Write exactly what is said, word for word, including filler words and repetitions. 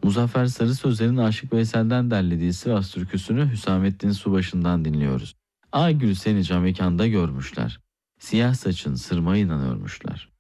Muzaffer Sarı Sözler'in Aşık Veysel'den derlediği Sivas türküsünü Hüsamettin Subaşı'ndan dinliyoruz. Aygül seni camekanda görmüşler. Siyah saçın sırma inanıyormuşlar.